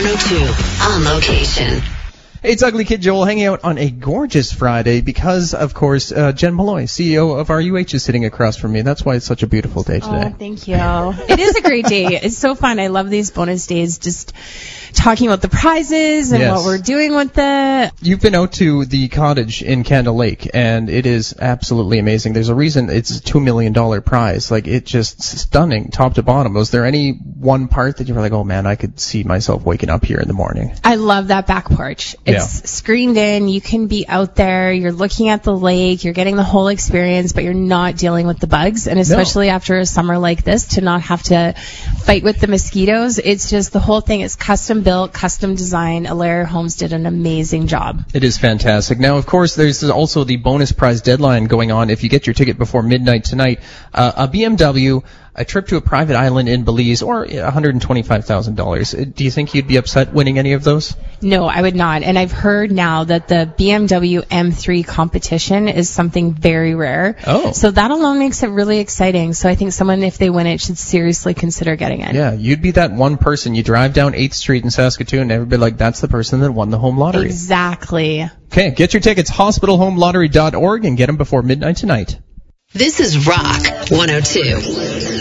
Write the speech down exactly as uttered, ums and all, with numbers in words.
one oh two on location. Hey, it's Ugly Kid Joel hanging out on a gorgeous Friday because, of course, uh, Jen Malloy, C E O of R U H, is sitting across from me. That's why it's such a beautiful day today. Oh, thank you. It is a great day. It's so fun. I love these bonus days, just talking about the prizes and Yes. what we're doing with it. You've been out to the cottage in Candle Lake, and it is absolutely amazing. There's a reason it's a two million dollars prize. Like, it's just stunning, top to bottom. Was there any one part that you were like, oh, man, I could see myself waking up here in the morning? I love that back porch. It's Yeah. screened in. You can be out there. You're looking at the lake. You're getting the whole experience, but you're not dealing with the bugs. And especially after a summer like this, to not have to fight with the mosquitoes. It's just the whole thing is custom built, custom designed. Alair Homes did an amazing job. It is fantastic. Now, of course, there's also the bonus prize deadline going on. If you get your ticket before midnight tonight, uh, a B M W, a trip to a private island in Belize, or one hundred twenty-five thousand dollars. Do you think you'd be upset winning any of those? No, I would not. And I've heard now that the B M W M three competition is something very rare. Oh. So that alone makes it really exciting. So I think someone, if they win it, should seriously consider getting it. Yeah, you'd be that one person. You drive down eighth Street in Saskatoon, and everybody like, that's the person that won the home lottery. Exactly. Okay, get your tickets, hospital home lottery dot org, and get them before midnight tonight. This is Rock one oh two.